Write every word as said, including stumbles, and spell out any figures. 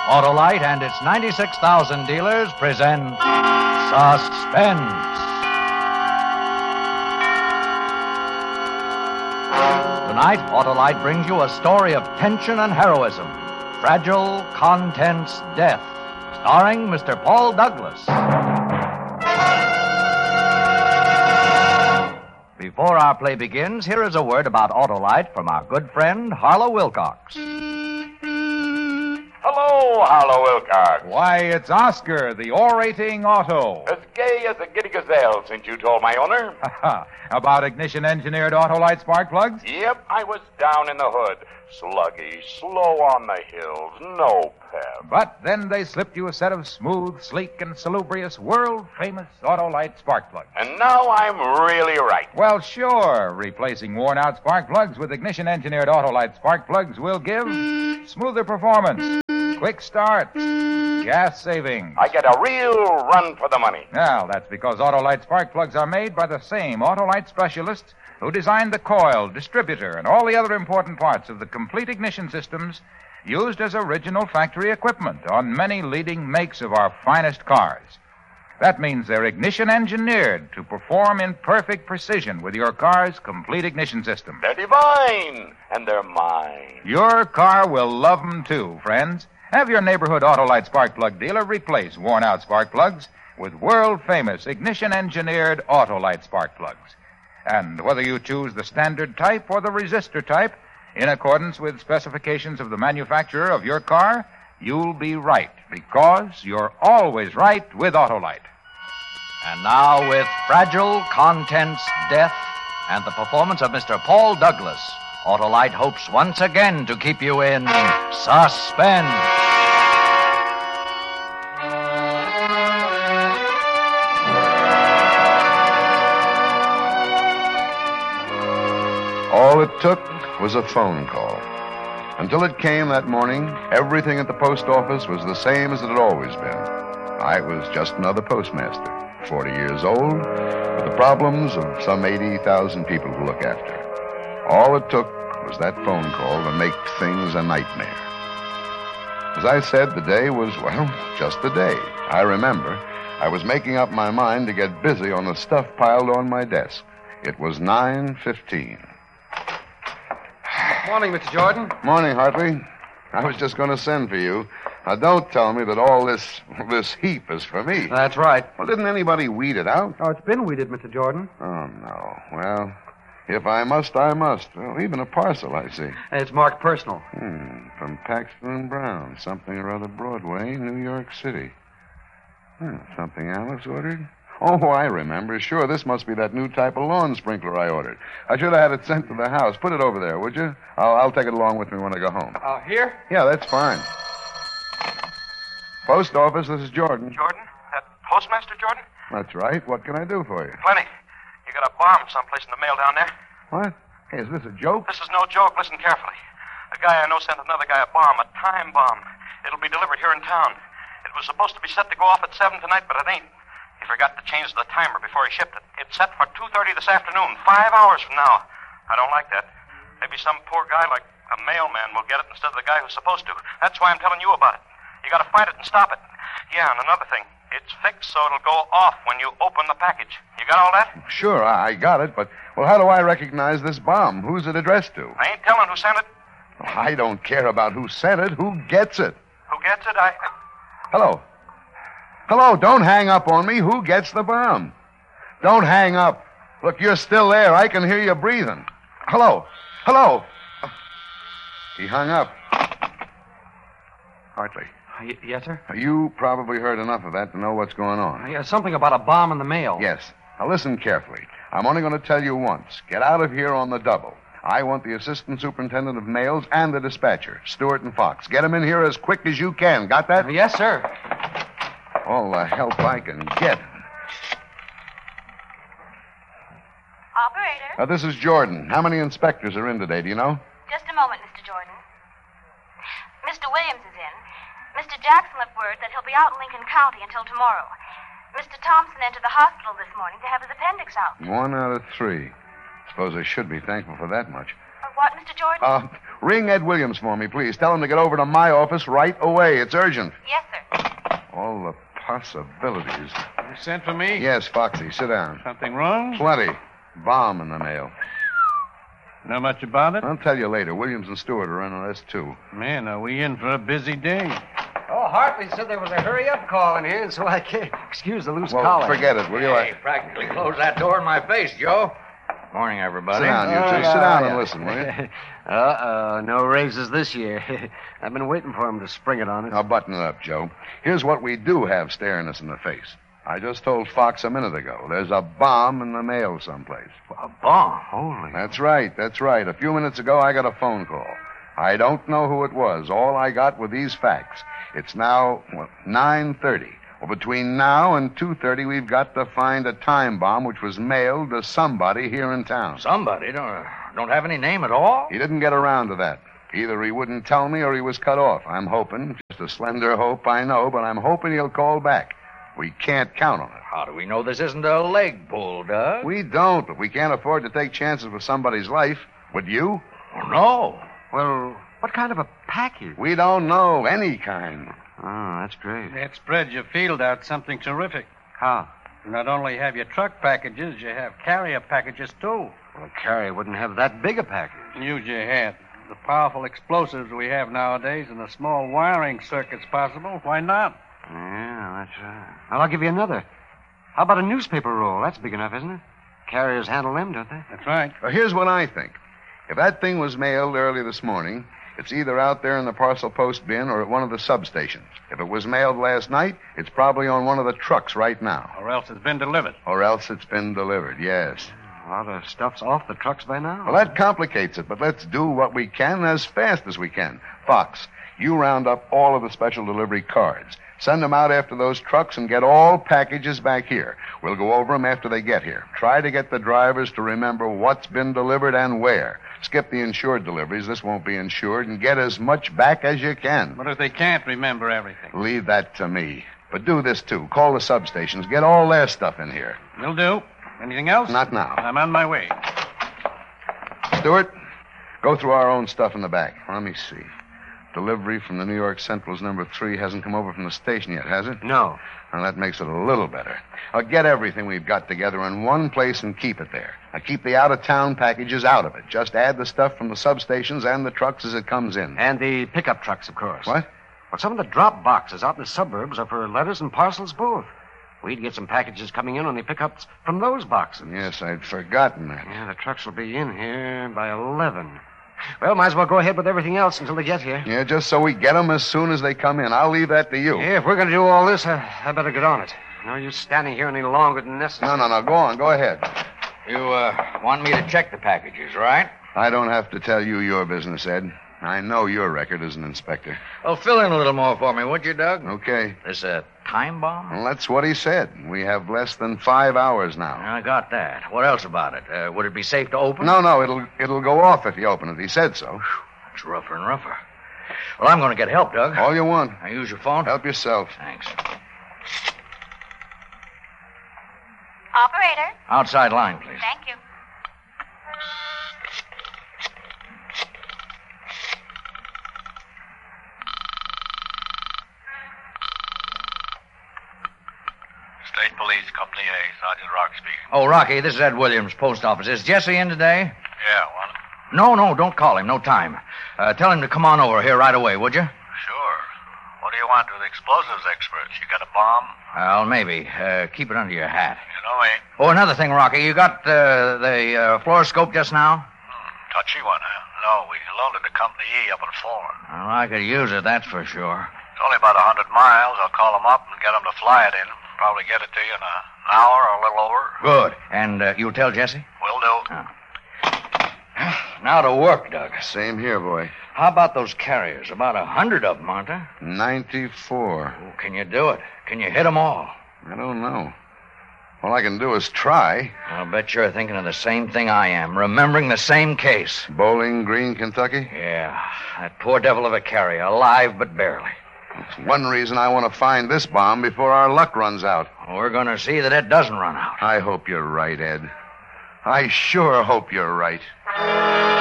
Autolite and its ninety-six thousand dealers present Suspense. Tonight, Autolite brings you a story of tension and heroism. Fragile Contents Death, starring Mister Paul Douglas. Before our play begins, here is a word about Autolite from our good friend, Harlow Wilcox. Hello, Harlow Wilcox. Why, it's Oscar, the orating auto. As gay as a giddy gazelle since you told my owner. About ignition-engineered Autolite spark plugs? Yep, I was down in the hood. Sluggy, slow on the hills, no pep. But then they slipped you a set of smooth, sleek, and salubrious, world-famous Autolite spark plugs. And now I'm really right. Well, sure. Replacing worn-out spark plugs with ignition-engineered Autolite spark plugs will give smoother performance, quick start, gas savings. I get a real run for the money. Well, that's because Autolite spark plugs are made by the same Autolite specialists who designed the coil, distributor, and all the other important parts of the complete ignition systems used as original factory equipment on many leading makes of our finest cars. That means they're ignition engineered to perform in perfect precision with your car's complete ignition system. They're divine, and they're mine. Your car will love them too, friends. Have your neighborhood Autolite spark plug dealer replace worn-out spark plugs with world-famous ignition-engineered Autolite spark plugs. And whether you choose the standard type or the resistor type, in accordance with specifications of the manufacturer of your car, you'll be right, because you're always right with Autolite. And now, with Fragile Contents Death and the performance of Mister Paul Douglas, Autolite hopes once again to keep you in suspense. All it took was a phone call. Until it came that morning, everything at the post office was the same as it had always been. I was just another postmaster, forty years old, with the problems of some eighty thousand people to look after. All it took was that phone call to make things a nightmare. As I said, the day was, well, just a day. I remember I was making up my mind to get busy on the stuff piled on my desk. It was nine fifteen. Morning, Mister Jordan. Morning, Hartley. I was just going to send for you. Now, don't tell me that all this this heap is for me. That's right. Well, didn't anybody weed it out? Oh, it's been weeded, Mister Jordan. Oh, no. Well, if I must, I must. Well, even a parcel, I see. It's marked personal. Hmm, from Paxton and Brown. Something or other Broadway, New York City. Hmm, something Alex ordered? Oh, I remember. Sure, this must be that new type of lawn sprinkler I ordered. I should have had it sent to the house. Put it over there, would you? I'll, I'll take it along with me when I go home. Uh, here? Yeah, that's fine. Post office, this is Jordan. Jordan? That postmaster, Jordan? That's right. What can I do for you? Plenty. You got a bomb someplace in the mail down there. What? Hey, is this a joke? This is no joke. Listen carefully. A guy I know sent another guy a bomb, a time bomb. It'll be delivered here in town. It was supposed to be set to go off at seven tonight, but it ain't. He forgot to change the timer before he shipped it. It's set for two thirty this afternoon, five hours from now. I don't like that. Maybe some poor guy like a mailman will get it instead of the guy who's supposed to. That's why I'm telling you about it. You got to find it and stop it. Yeah, and another thing. It's fixed so it'll go off when you open the package. You got all that? Sure, I, I got it, but, well, how do I recognize this bomb? Who's it addressed to? I ain't telling who sent it. I don't care about who sent it. Who gets it? Who gets it? I... Hello. Hello, don't hang up on me. Who gets the bomb? Don't hang up. Look, you're still there. I can hear you breathing. Hello. Hello. He hung up. Hartley. Y- yes, sir? You probably heard enough of that to know what's going on. Uh, yeah, something about a bomb in the mail. Yes. Now listen carefully. I'm only going to tell you once. Get out of here on the double. I want the assistant superintendent of mails and the dispatcher, Stewart and Fox. Get them in here as quick as you can. Got that? Uh, yes, sir. All the help I can get. Operator? Now, this is Jordan. How many inspectors are in today, do you know? Just a moment, Mister Jordan. Mister Williams is in. Mister Jackson left word that he'll be out in Lincoln County until tomorrow. Mister Thompson entered the hospital this morning to have his appendix out. One out of three. Suppose I should be thankful for that much. Uh, what, Mister Jordan? Uh, Ring Ed Williams for me, please. Tell him to get over to my office right away. It's urgent. Yes, sir. All the possibilities. You sent for me? Yes, Foxy, sit down. Something wrong? Plenty. Bomb in the mail. Know much about it? I'll tell you later. Williams and Stewart are in on this, too. Man, are we in for a busy day? Oh, Hartley said there was a hurry-up call in here, so I can't excuse the loose Well, collar. forget it, will you? Hey, practically closed that door in my face, Joe. Morning, everybody. Sit down, you two. Sit down and listen, will you? Uh-oh, no raises this year. I've been waiting for him to spring it on us. Now, button it up, Joe. Here's what we do have staring us in the face. I just told Fox a minute ago. There's a bomb in the mail someplace. A bomb? Holy. That's right, that's right. A few minutes ago, I got a phone call. I don't know who it was. All I got were these facts. It's now, what, nine thirty. Well, between now and two thirty, we've got to find a time bomb which was mailed to somebody here in town. Somebody? Don't, don't have any name at all? He didn't get around to that. Either he wouldn't tell me or he was cut off. I'm hoping, just a slender hope, I know, but I'm hoping he'll call back. We can't count on it. How do we know this isn't a leg pull, Doug? We don't, but we can't afford to take chances with somebody's life. Would you? Oh, no. Well, what kind of a package? We don't know any kind. Oh, that's great. That spreads your field out something terrific. How? You not only have your truck packages, you have carrier packages, too. Well, a carrier wouldn't have that big a package. Use your head. The powerful explosives we have nowadays and the small wiring circuits possible, why not? Yeah, that's right. Well, I'll give you another. How about a newspaper roll? That's big enough, isn't it? Carriers handle them, don't they? That's right. Well, here's what I think. If that thing was mailed early this morning, it's either out there in the parcel post bin or at one of the substations. If it was mailed last night, it's probably on one of the trucks right now. Or else it's been delivered. Or else it's been delivered, yes. A lot of stuff's off the trucks by now. Well, that complicates it, but let's do what we can as fast as we can. Fox, you round up all of the special delivery cards. Send them out after those trucks and get all packages back here. We'll go over them after they get here. Try to get the drivers to remember what's been delivered and where. Skip the insured deliveries. This won't be insured. And get as much back as you can. What if they can't remember everything? Leave that to me. But do this, too. Call the substations. Get all their stuff in here. Will do. Anything else? Not now. I'm on my way. Stewart, go through our own stuff in the back. Let me see. Delivery from the New York Central's number three hasn't come over from the station yet, has it? No. Well, that makes it a little better. I'll get everything we've got together in one place and keep it there. Now, keep the out-of-town packages out of it. Just add the stuff from the substations and the trucks as it comes in. And the pickup trucks, of course. What? Well, some of the drop boxes out in the suburbs are for letters and parcels both. We'd get some packages coming in on the pickups from those boxes. Yes, I'd forgotten that. Yeah, the trucks will be in here by eleven. Well, might as well go ahead with everything else until they get here. Yeah, just so we get them as soon as they come in. I'll leave that to you. Yeah, if we're going to do all this, I, I better get on it. No use standing here any longer than necessary. No, no, no. Go on. Go ahead. You, uh, want me to check the packages, right? I don't have to tell you your business, Ed. I know your record as an inspector. Well, fill in a little more for me, would you, Doug? Okay. This a time bomb? Well, that's what he said. We have less than five hours now. I got that. What else about it? Uh, would it be safe to open? No, no, it'll it'll go off if you open it. He said so. It's rougher and rougher. Well, I'm going to get help, Doug. All you want. I use your phone? Help yourself. Thanks. Operator, Outside line, please. thank you. State Police, Company A, Sergeant Rock speaking. Oh, Rocky, this is Ed Williams, post office. Is Jesse in today? Yeah, one. No, no, don't call him. No time. Uh, tell him to come on over here right away, would you? Sure. What do you want with explosives experts? You got a bomb? Well, maybe. Uh, keep it under your hat. You know me. Oh, another thing, Rocky. You got uh, the uh, fluoroscope just now? Hmm, touchy one, huh? No, we loaned it to Company E up in Fulham. Well, I could use it, that's for sure. It's only about a hundred miles. I'll call them up and get them to fly it in. Probably get it to you in a, an hour or a little over. Good. And uh, you'll tell Jesse? Will do. Oh. Now to work, Doug. Same here, boy. How about those carriers? About a hundred of them, aren't there? ninety-four. Oh, can you do it? Can you hit them all? I don't know. All I can do is try. I'll bet you're thinking of the same thing I am, remembering the same case. Bowling Green, Kentucky? Yeah, that poor devil of a carrier, alive but barely. That's one reason I want to find this bomb before our luck runs out. We're going to see that it doesn't run out. I hope you're right, Ed. I sure hope you're right.